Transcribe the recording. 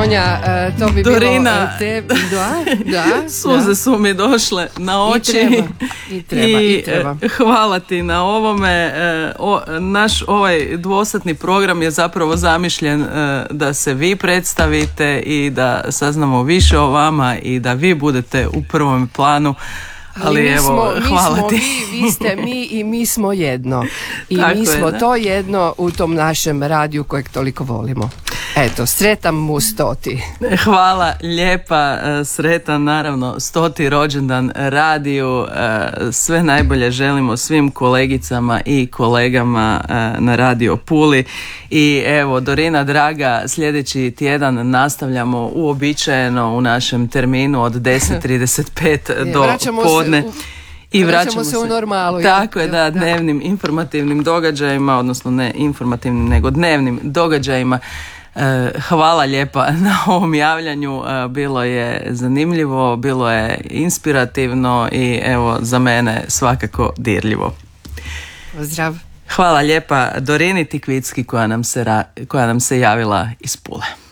Sonja, to bi Dorina, bilo... Da, suze su mi došle na oči. I treba. Hvala ti na ovome. Naš ovaj dvosatni program je zapravo zamišljen da se vi predstavite i da saznamo više o vama i da vi budete u prvom planu. Ali hvala ti. Vi ste mi i mi smo jedno. I tako mi smo je, to jedno u tom našem radiju kojeg toliko volimo. Eto, sretan mu 100. Hvala lijepa, sretan naravno 100. rođendan radiju. Sve najbolje želimo svim kolegicama i kolegama na Radio Puli. I evo, Dorina draga, sljedeći tjedan nastavljamo uobičajeno u našem terminu od 10:35 do podne. I vraćamo se u normalu. Tako je, da, dnevnim informativnim događajima, odnosno ne informativnim, nego dnevnim događajima. Hvala lijepa na ovom javljanju, bilo je zanimljivo, bilo je inspirativno i evo za mene svakako dirljivo. Pozdrav. Hvala lijepa Dorini Tikvicki koja nam se javila iz Pule.